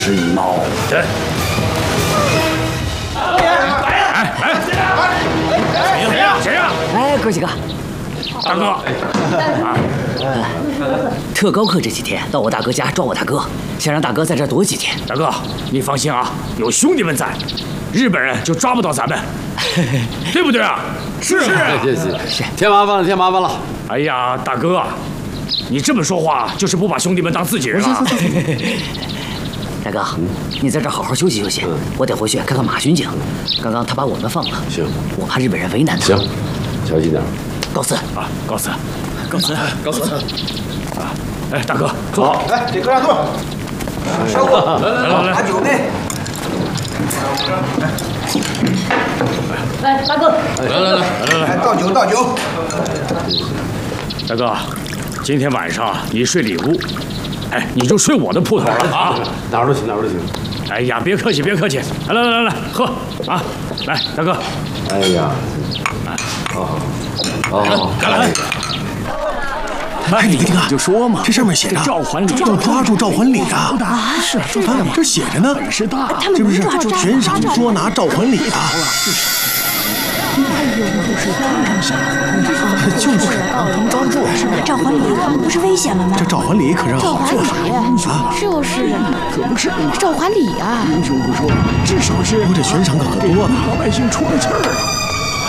是脑袋。谁呀？ 哎，哥几个， 大哥， 特高课这几天到我大哥家抓我大哥，想让大哥在这儿躲几天。 大哥，你放心啊，有兄弟们在，日本人就抓不到咱们，对不对啊？是啊， 是，添麻烦了，添麻烦了。 哎呀，大哥，你这么说话就是不把兄弟们当自己人了。 大哥，你在这儿好好休息休息，我得回去看看马巡警。刚刚他把我们放了， 行， 我怕日本人为难他。 行，小心点。 告辞啊，告辞，告辞，告辞。啊，哎，大哥，坐好。 来，给哥俩坐。少哥，来，拿酒呢。 来，大哥， 来，倒酒，倒酒。 大哥，今天晚上你睡里屋。哎，你就睡我的铺头了啊！ 哪儿都行，哪儿都行。 哎呀，别客气，别客气，来，喝啊！来，大哥。 哎呀， 来。 哎，你听啊， 就说嘛， 这上面写着赵环礼要抓住赵环礼啊！ 是这写着呢， 是大， 是不是？悬赏捉拿赵环礼啊！就是抓住赵环礼，不是危险了吗？ 这赵环礼可是好做法呀！就是啊， 可不是赵环礼啊！ 英雄不说，至少是这悬赏可多了， 老百姓出了气儿。